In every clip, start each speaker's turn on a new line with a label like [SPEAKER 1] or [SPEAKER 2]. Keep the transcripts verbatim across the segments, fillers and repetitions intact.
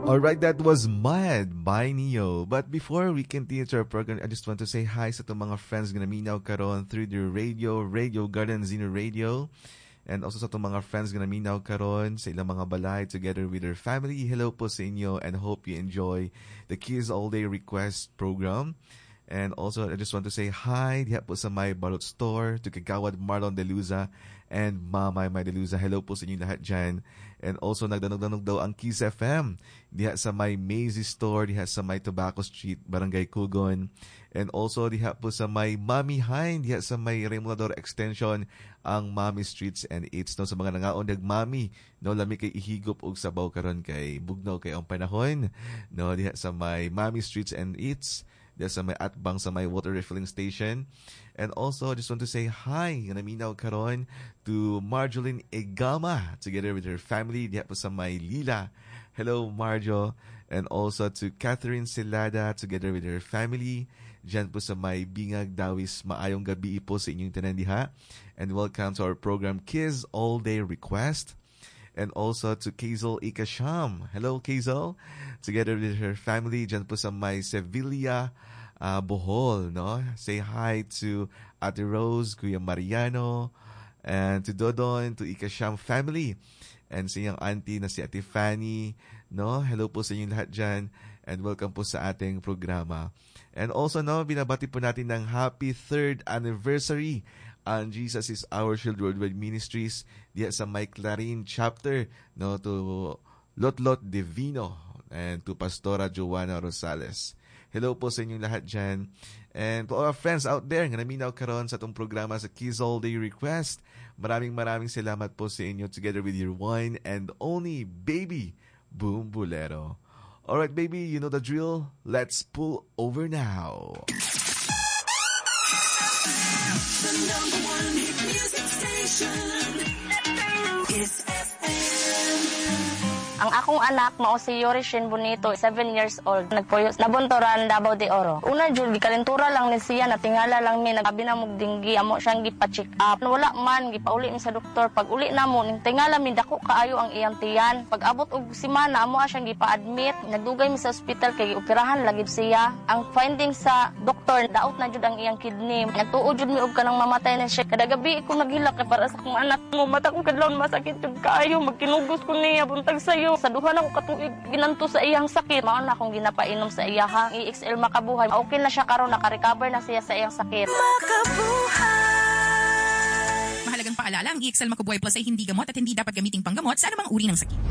[SPEAKER 1] Alright, that was Mad by Neo. But before we continue to our program, I just want to say hi sa itong mga friends na minaw karon through the radio, Radio Garden Zeno Radio. And also sa itong mga friends na minaw karon sa ilang mga balay together with their family. Hello po sa inyo and hope you enjoy the Kids All Day Request program. And also, I just want to say hi diha po sa my Balot Store to Kagawad Marlon De Luza and Mamay May De Luza. Hello po sa inyo lahat dyan. And also, nagdanog-danog daw ang Kiss F M diha sa my Mazy Store, diha sa my Tobacco Street, Barangay Kugon. And also, diha po sa my Mami Hine, diha sa my Remulador Extension, ang Mami Streets and Eats. No, sa mga nangaon nagmami, no, lami kay ihigop og sabaw karon kay bugnaw kay ang panahon. No, diha sa my Mami Streets and Eats. There's sa may atbang sa may water refilling station. And also, I just want to say hi, naminaw karon to Marjolene Egama together with her family. Diha po sa may Lila. Hello, Marjo. And also to Catherine Silada together with her family. Diyan po sa may Bingag Dawis. Maayong gabi po sa inyong tanan diha. And welcome to our program, Kids All Day Request. And also to Kazel Ikasham. Hello, Kazel. Together with her family, dyan po sa may Sevilla, uh, Bohol, no? Say hi to Ate Rose, Kuya Mariano, and to Dodon, to Ikasham family. And sa iyong auntie na si Ate Fanny, no? Hello po sa inyong lahat dyan. And welcome po sa ating programa. And also, no, binabati po natin ng happy third anniversary ang Jesus is Our Shield Worldwide Ministries diya sa may Clarin chapter, no, to Lotlot Divino and to Pastora Joanna Rosales. Hello po sa inyong lahat dyan. And to our friends out there nga naminaw karon sa itong programa sa Kids All Day Request, maraming maraming salamat po sa inyo together with your one and only baby Boom Bolero. Alright, baby, you know the drill. Let's pull over now.
[SPEAKER 2] The number one hit music station is F M.
[SPEAKER 3] Ang akong anak mao si Yorishin Bonito, seven years old. Nagpuyo nabuntoran Davao de Oro. Una jud gikalentura lang ni siya, natingala lang mi, nagabi na mog dinggi, amo siyang gipa-check up. Wala man gipauli mi sa doktor. Pag uli namo ning tingala mi dako kaayo ang iyang tiyan. Pag abot og semana amo siyang gipa-admit. Nagdugay mi sa ospital kay operahan lagib siya. Ang finding sa doktor, daot na jud ang iyang kidney. Nagtuo jud mi og kanang mamatay na siya. Kada gabi ko naghilak kay para sa akong anak. Mo mata ko kadlawon masakit jud kaayo, magkinugos ko niya buntag sayo. Sa duha na ko katuig ginanto sa iyang sakit, mao na akong ginapainom sa iya ha. E X L Makabuhay. Okay na siya karon, naka-recover na siya sa iyang sakit.
[SPEAKER 2] Makabuhay.
[SPEAKER 4] Mahalagang paalala, ang E X L Makabuhay Plus ay hindi gamot at hindi dapat gamiting panggamot sa anumang uri ng sakit.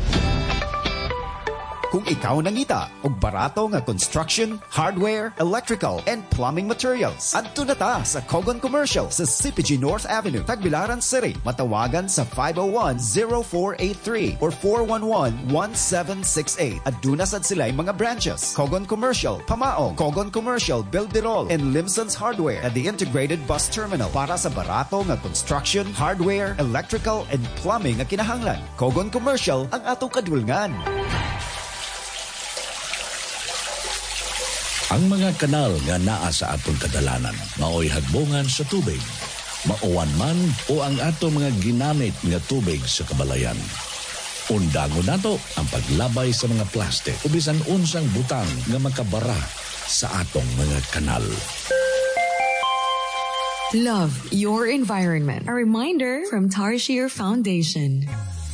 [SPEAKER 5] Kung ikaw nangita og barato nga construction, hardware, electrical, and plumbing materials, adto na ta sa Kogon Commercial sa C P G North Avenue, Tagbilaran City. Matawagan sa five oh one, oh four eight three or four one one, one seven six eight. Aduna sad sila'y mga branches: Kogon Commercial, Pamaong, Kogon Commercial, Beldirol, and Limson's Hardware at the Integrated Bus Terminal. Para sa barato nga construction, hardware, electrical, and plumbing nga kinahanglan, Kogon Commercial ang atong kadulngan.
[SPEAKER 6] Ang mga kanal nga naa sa atong kadalanan maoy hagbongan sa tubig, mauwan man o ang atong mga ginamit nga tubig sa kabalayan. Undangon nato ang paglabay sa mga plastic o bisan unsang butang nga makabara sa atong mga kanal.
[SPEAKER 7] Love your environment. A reminder from Tarshir Foundation.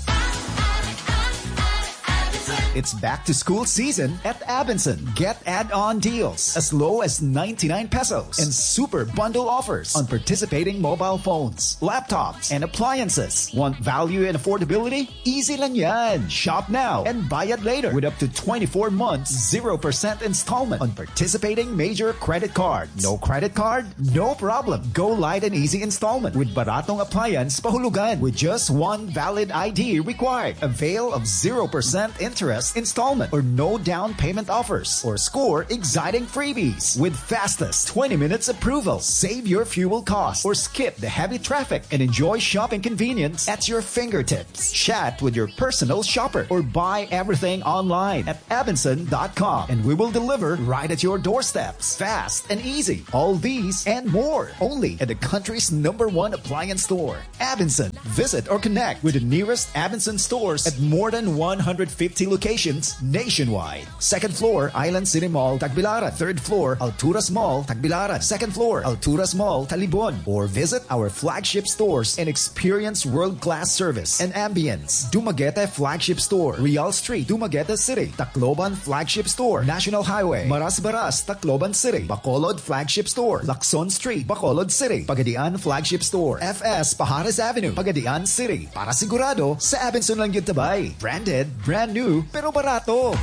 [SPEAKER 5] It's back to school season at Abinson. Get add-on deals as low as ninety-nine pesos and super bundle offers on participating mobile phones, laptops, and appliances. Want value and affordability? Easy lang yan. Shop now and buy it later with up to twenty-four months, zero percent installment on participating major credit cards. No credit card? No problem. Go light and easy installment with Baratong Appliance Pahulugan with just one valid I D required. Avail of zero percent interest installment or no down payment offers or score exciting freebies with fastest twenty minutes approval. Save your fuel costs or skip the heavy traffic and enjoy shopping convenience at your fingertips. Chat with your personal shopper or buy everything online at Abinson dot com and we will deliver right at your doorsteps. Fast and easy. All these and more only at the country's number one appliance store, Abinson. Visit or connect with the nearest Abinson stores at more than one hundred fifty locations locations nationwide. Second floor, Island City Mall, Tagbilaran. Third floor, Alturas Mall, Tagbilaran. Second floor, Alturas Mall, Talibon. Or visit our flagship stores and experience world-class service and ambience. Dumaguete Flagship Store, Real Street, Dumaguete City. Tacloban Flagship Store, National Highway, Maras-Baras, Tacloban City. Bacolod Flagship Store, Lacson Street, Bacolod City. Pagadian Flagship Store, F S Pajares Avenue, Pagadian City. Para sigurado, sa Abenson lang yung tabay. Branded, brand new, pero barato.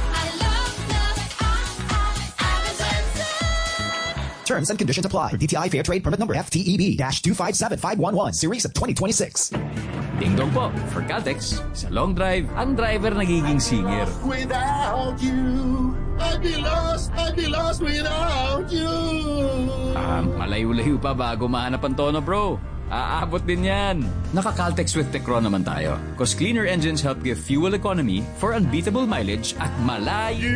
[SPEAKER 5] Terms and conditions apply. D T I Fair Trade Permit Number F T E B two five seven five one one, Series of twenty twenty-six.
[SPEAKER 8] Ding dong po, for Caltex, sa long drive, ang driver nagiging singer.
[SPEAKER 2] Without you, I'd be lost, I'd be lost without you.
[SPEAKER 8] Ah, malayo-layo pa bago mahanap ang tono, bro. Aabot din yan. Naka-Caltex with Tecron naman tayo. Cause cleaner engines help give fuel economy for unbeatable mileage at malayo.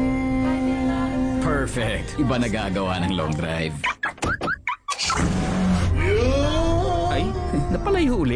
[SPEAKER 8] Perfect. Iba nagagawa ng long drive. Ay, napalayo uli.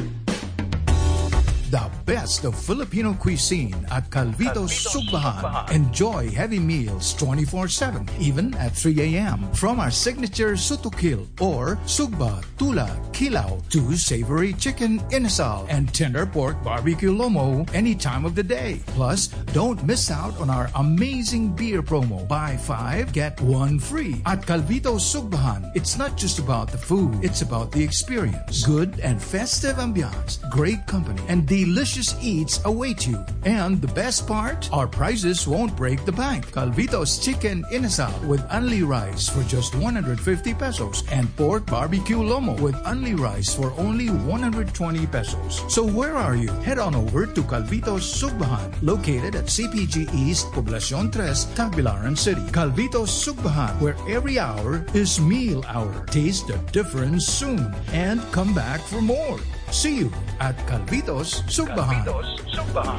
[SPEAKER 9] The best of Filipino cuisine at Calvito's Sugbahan. Enjoy heavy meals twenty-four seven, even at three a.m. From our signature sutukil or sugba, tula, kilaw to savory chicken inasal and tender pork barbecue lomo any time of the day. Plus, don't miss out on our amazing beer promo. Buy five, get one free. At Calvito's Sugbahan, it's not just about the food, it's about the experience. Good and festive ambiance, great company, and delicious eats await you. And the best part, our prices won't break the bank. Calvito's Chicken Inasal with only rice for just one hundred fifty pesos and pork barbecue lomo with only rice for only one hundred twenty pesos. So where are you? Head on over to Calvito's Sugbahan, located at C P G East, Poblacion three, Tagbilaran City. Calvito's Sugbahan, where every hour is meal hour. Taste the difference soon and come back for more. See you at Calvito's Sugbahan.